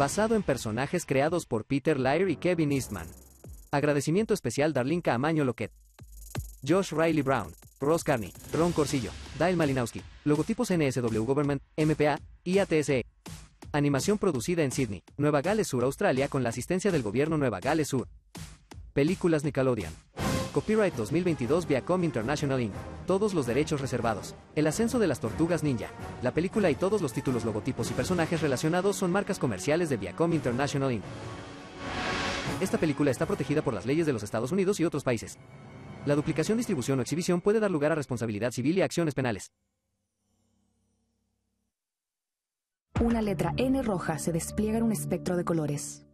Basado en personajes creados por Peter Laird y Kevin Eastman. Agradecimiento especial Darlinka Amaño Loquet, Josh Riley Brown, Ross Carney, Ron Corsillo, Dale Malinowski. Logotipos NSW Government, MPA, IATSE. Animación producida en Sydney, Nueva Gales Sur, Australia, con la asistencia del gobierno Nueva Gales Sur. Películas Nickelodeon. Copyright 2022 Viacom International Inc. Todos los derechos reservados. El ascenso de las tortugas ninja. La película y todos los títulos, logotipos y personajes relacionados son marcas comerciales de Viacom International Inc. Esta película está protegida por las leyes de los Estados Unidos y otros países. La duplicación, distribución o exhibición puede dar lugar a responsabilidad civil y acciones penales. Una letra N roja se despliega en un espectro de colores.